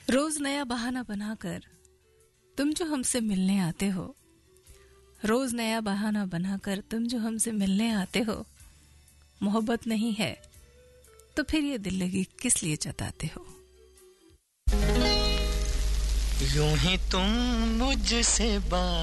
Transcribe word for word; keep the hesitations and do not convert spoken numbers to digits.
रोज नया बहाना बनाकर तुम जो हमसे मिलने आते हो, रोज नया बहाना बनाकर तुम जो हमसे मिलने आते हो, मोहब्बत नहीं है तो फिर ये दिल लगी किस लिए जताते हो। यूं ही तुम मुझसे बात